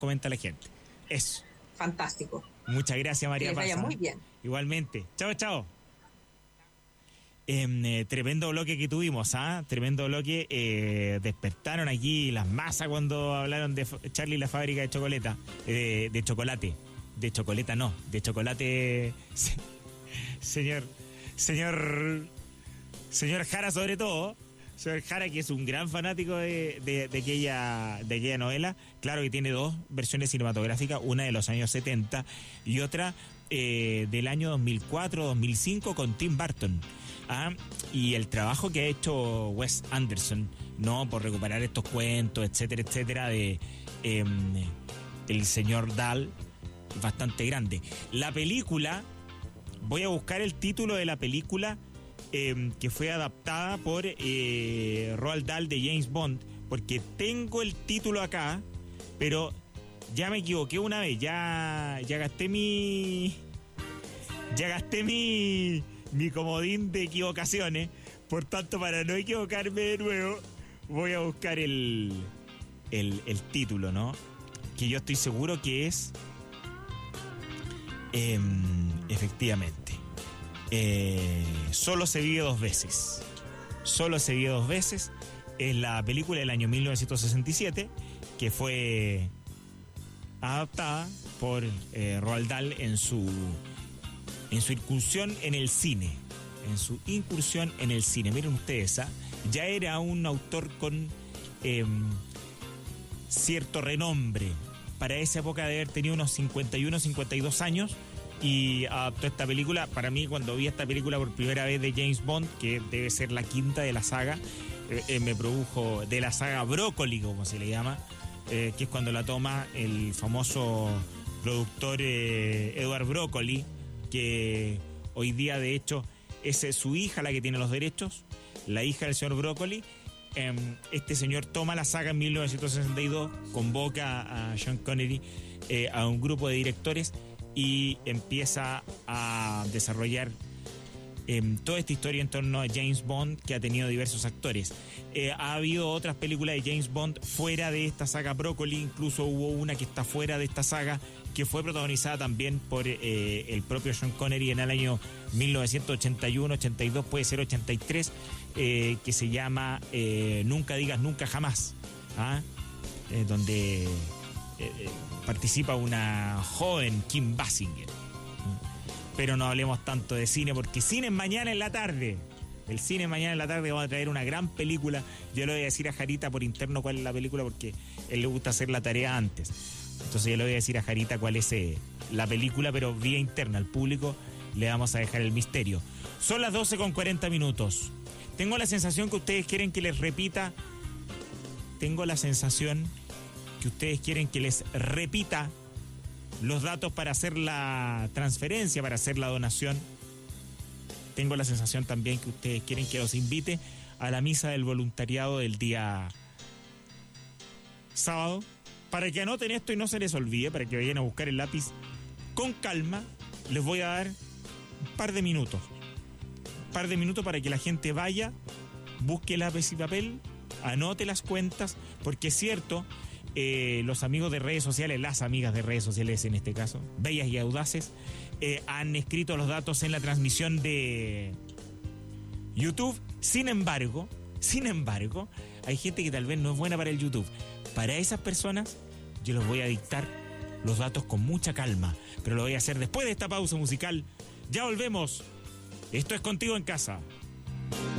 comenta la gente. Eso. Fantástico. Muchas gracias, María Que les vaya Paz. muy bien. Igualmente. Chao, chao. Tremendo bloque que tuvimos, tremendo bloque. Despertaron aquí las masas cuando hablaron de Charlie y la fábrica de chocolate. De chocolate. De chocolate no, de chocolate. Señor Jara, sobre todo. Señor Jara, que es un gran fanático de aquella novela. Claro que tiene dos versiones cinematográficas, una de los años 70 y otra del año 2004-2005 con Tim Burton. Y el trabajo que ha hecho Wes Anderson, ¿no? Por recuperar estos cuentos, etcétera, etcétera, de el señor Dahl, bastante grande. La película, voy a buscar el título de la película que fue adaptada por Roald Dahl de James Bond, porque tengo el título acá, pero ya me equivoqué una vez, ya gasté mi comodín de equivocaciones. Por tanto, para no equivocarme de nuevo, voy a buscar el título, ¿no? Que yo estoy seguro que es efectivamente Solo se vive dos veces. Solo se vive dos veces. Es la película del año 1967 que fue adaptada por Roald Dahl en su incursión en el cine. Miren ustedes, ya era un autor con cierto renombre. Para esa época de haber tenido unos 51, 52 años y adaptó esta película. Para mí, cuando vi esta película por primera vez de James Bond, que debe ser la quinta de la saga, me produjo, de la saga Broccoli, como se le llama, que es cuando la toma el famoso productor Edward Broccoli, que hoy día de hecho es su hija la que tiene los derechos, la hija del señor Broccoli. Este señor toma la saga en 1962, convoca a Sean Connery, a un grupo de directores, y empieza a desarrollar toda esta historia en torno a James Bond, que ha tenido diversos actores. Ha habido otras películas de James Bond fuera de esta saga Broccoli, incluso hubo una que está fuera de esta saga, que fue protagonizada también por el propio Sean Connery en el año 1981, 82, puede ser 83, que se llama Nunca digas nunca jamás, donde participa una joven Kim Basinger. Pero no hablemos tanto de cine, porque cine es mañana en la tarde. El cine es mañana en la tarde. Vamos a traer una gran película. Yo le voy a decir a Jarita por interno cuál es la película, porque él le gusta hacer la tarea antes. Entonces yo le voy a decir a Jarita cuál es la película, pero vía interna. Al público le vamos a dejar el misterio. Son las 12:40. Tengo la sensación que ustedes quieren que les repita. Los datos para hacer la transferencia, para hacer la donación. Tengo la sensación también que ustedes quieren que los invite a la misa del voluntariado del día sábado, para que anoten esto y no se les olvide, para que vayan a buscar el lápiz con calma. Les voy a dar un par de minutos para que la gente vaya, busque lápiz y papel, anote las cuentas, porque es cierto, los amigos de redes sociales, las amigas de redes sociales en este caso, bellas y audaces, han escrito los datos en la transmisión de YouTube. Sin embargo, hay gente que tal vez no es buena para el YouTube. Para esas personas yo les voy a dictar los datos con mucha calma, pero lo voy a hacer después de esta pausa musical. Ya volvemos. Esto es Contigo en Casa.